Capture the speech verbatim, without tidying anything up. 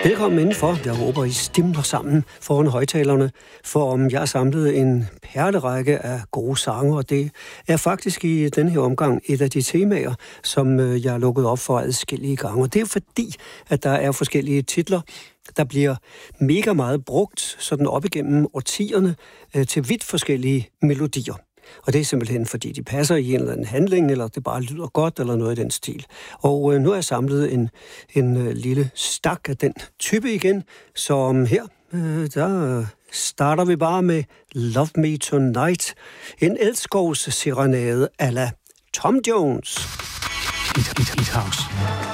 Velkommen indenfor. Jeg håber, I stimler sammen foran højtalerne, for om jeg har samlet en perlerække af gode sange, og det er faktisk i denne her omgang et af de temaer, som jeg har lukket op for adskillige gange. Og det er fordi, at der er forskellige titler, der bliver mega meget brugt sådan op igennem årtierne til vidt forskellige melodier. Og det er simpelthen, fordi de passer i en eller anden handling, eller det bare lyder godt, eller noget i den stil. Og øh, nu har jeg samlet en, en øh, lille stak af den type igen, så her, øh, der starter vi bare med Love Me Tonight, en elskovs serenade a la Tom Jones. Hit, hit, hit house.